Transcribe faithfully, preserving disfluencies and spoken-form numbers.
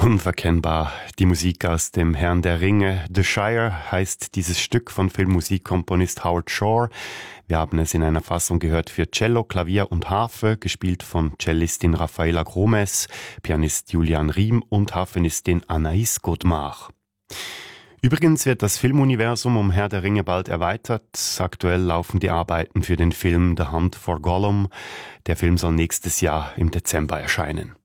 Unverkennbar. Die Musik aus dem Herrn der Ringe. The Shire heißt dieses Stück von Filmmusikkomponist Howard Shore. Wir haben es in einer Fassung gehört für Cello, Klavier und Harfe, gespielt von Cellistin Rafaela Gromes, Pianist Julian Riem und Harfenistin Anaïs Godemar. Übrigens wird das Filmuniversum um Herr der Ringe bald erweitert. Aktuell laufen die Arbeiten für den Film The Hunt for Gollum. Der Film soll nächstes Jahr im Dezember erscheinen.